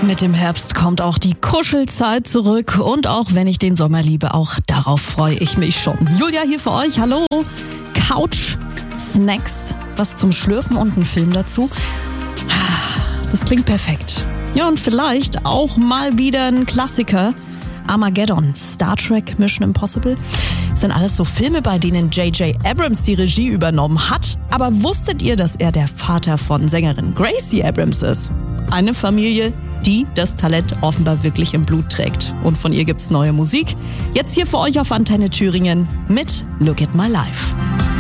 Mit dem Herbst kommt auch die Kuschelzeit zurück und auch wenn ich den Sommer liebe, auch darauf freue ich mich schon. Julia hier für euch, hallo. Couch, Snacks, was zum Schlürfen und ein Film dazu. Das klingt perfekt. Ja, und vielleicht auch mal wieder ein Klassiker. Armageddon, Star Trek, Mission Impossible. Das sind alles so Filme, bei denen J.J. Abrams die Regie übernommen hat. Aber wusstet ihr, dass er der Vater von Sängerin Gracie Abrams ist? Eine Familie, die das Talent offenbar wirklich im Blut trägt. Und von ihr gibt's neue Musik. Jetzt hier für euch auf Antenne Thüringen mit Look at My Life.